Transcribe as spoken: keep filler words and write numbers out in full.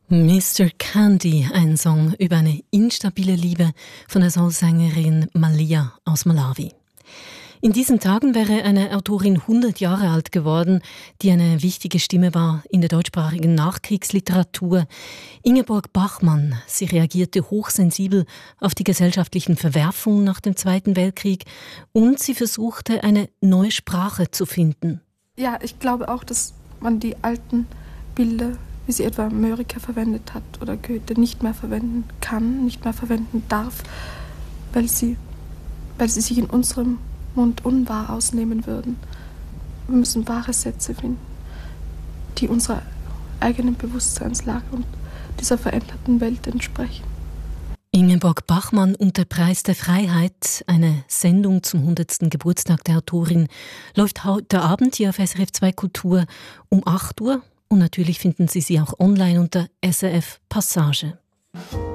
Mister Candy, ein Song über eine instabile Liebe von der Soulsängerin Malia aus Malawi. In diesen Tagen wäre eine Autorin hundert Jahre alt geworden, die eine wichtige Stimme war in der deutschsprachigen Nachkriegsliteratur. Ingeborg Bachmann. Sie reagierte hochsensibel auf die gesellschaftlichen Verwerfungen nach dem Zweiten Weltkrieg und sie versuchte, eine neue Sprache zu finden. Ja, ich glaube auch, dass man die alten Bilder, wie sie etwa Mörike verwendet hat oder Goethe, nicht mehr verwenden kann, nicht mehr verwenden darf, weil sie, weil sie sich in unserem Mund unwahr ausnehmen würden. Wir müssen wahre Sätze finden, die unserer eigenen Bewusstseinslage und dieser veränderten Welt entsprechen. Ingeborg Bachmann und der Preis der Freiheit, eine Sendung zum hundertsten Geburtstag der Autorin, läuft heute Abend hier auf S R F zwei Kultur um acht Uhr. Und natürlich finden Sie sie auch online unter S R F Passage.